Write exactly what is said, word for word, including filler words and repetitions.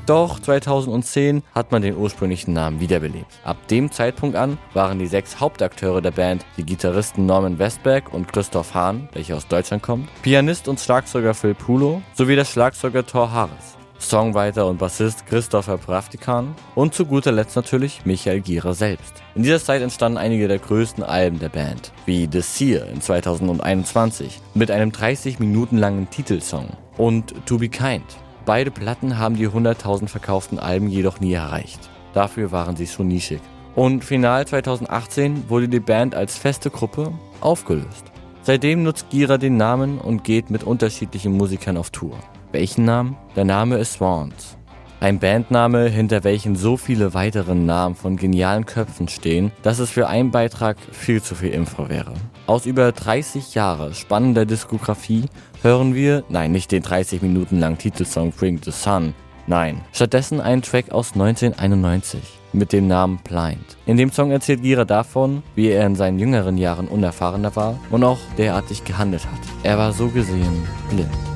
Doch zweitausendzehn hat man den ursprünglichen Namen wiederbelebt. Ab dem Zeitpunkt an waren die sechs Hauptakteure der Band die Gitarristen Norman Westberg und Christoph Hahn, welcher aus Deutschland kommt, Pianist und Schlagzeuger Phil Pulo sowie der Schlagzeuger Thor Harris, Songwriter und Bassist Christopher Pravtikan und zu guter Letzt natürlich Michael Gira selbst. In dieser Zeit entstanden einige der größten Alben der Band, wie The Seer in zweitausendeinundzwanzig mit einem dreißig Minuten langen Titelsong und To Be Kind. Beide Platten haben die hunderttausend verkauften Alben jedoch nie erreicht. Dafür waren sie schon nischig. Und final zweitausendachtzehn wurde die Band als feste Gruppe aufgelöst. Seitdem nutzt Gira den Namen und geht mit unterschiedlichen Musikern auf Tour. Welchen Namen? Der Name ist Swans. Ein Bandname, hinter welchen so viele weitere Namen von genialen Köpfen stehen, dass es für einen Beitrag viel zu viel Info wäre. Aus über dreißig Jahre spannender Diskografie hören wir, nein, nicht den dreißig Minuten langen Titelsong Bring the Sun, nein, stattdessen einen Track aus neunzehnhunderteinundneunzig mit dem Namen Blind. In dem Song erzählt Gira davon, wie er in seinen jüngeren Jahren unerfahrener war und auch derartig gehandelt hat. Er war so gesehen blind.